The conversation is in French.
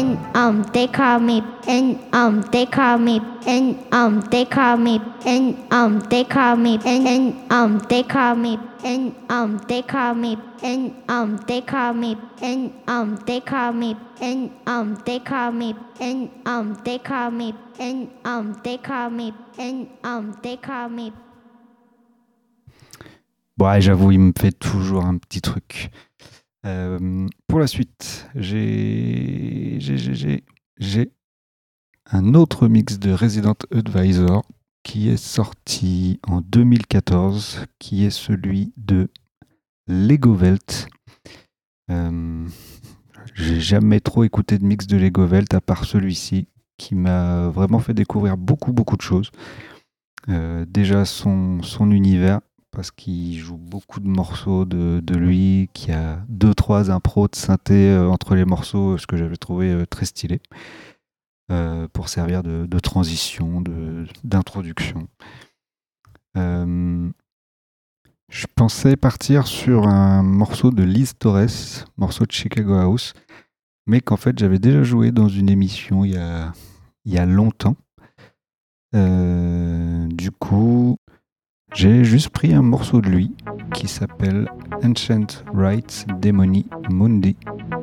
and they call me, and they call me, and they call me, and they call me, and they call me, and they call me, and they call me, and they call me, and they call me, and they call me, and they call me, and they call me. Bon, ouais, j'avoue, il me fait toujours un petit truc. Pour la suite, j'ai un autre mix de Resident Advisor qui est sorti en 2014, qui est celui de Legovelt. J'ai jamais trop écouté de mix de Legovelt à part celui-ci, qui m'a vraiment fait découvrir beaucoup de choses. Déjà son univers, parce qu'il joue beaucoup de morceaux de lui, qui a 2-3 impros de synthé entre les morceaux, ce que j'avais trouvé très stylé, pour servir de transition, d'introduction. Je pensais partir sur un morceau de Liz Torres, morceau de Chicago House, mais qu'en fait j'avais déjà joué dans une émission il y a longtemps. Du coup, j'ai juste pris un morceau de lui qui s'appelle Ancient Rites Demoni Mundi